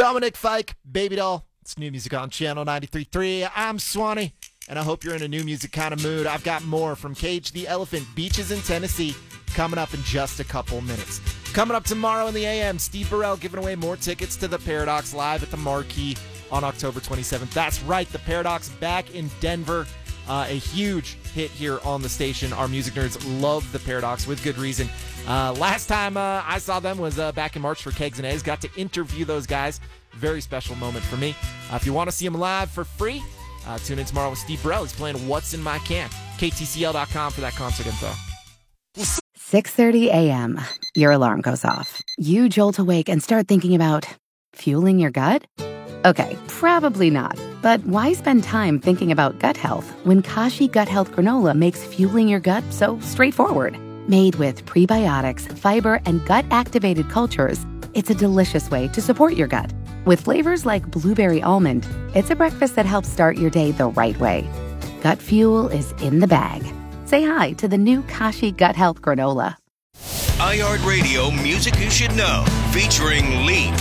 Dominic Fike, Baby Doll. It's new music on Channel 93.3. I'm Swanee, and I hope you're in a new music kind of mood. I've got more from Cage the Elephant, Beaches in Tennessee, coming up in just a couple minutes. Coming up tomorrow in the AM, Steve Burrell giving away more tickets to the Paradox live at the Marquee on October 27th. That's right, the Paradox back in Denver. A huge hit here on the station. Our music nerds love the Paradox with good reason. Last time I saw them was back in March for Kegs and Eggs. Got to interview those guys. Very special moment for me. If you want to see them live for free, tune in tomorrow with Steve Burrell. He's playing What's in My Can. KTCL.com for that concert info. 6:30 a.m. Your alarm goes off. You jolt awake and start thinking about fueling your gut? Okay, probably not. But why spend time thinking about gut health when Kashi Gut Health Granola makes fueling your gut so straightforward? Made with prebiotics, fiber, and gut-activated cultures, it's a delicious way to support your gut. With flavors like blueberry almond, it's a breakfast that helps start your day the right way. Gut fuel is in the bag. Say hi to the new Kashi Gut Health Granola. iHeartRadio Music You Should Know, featuring Leap.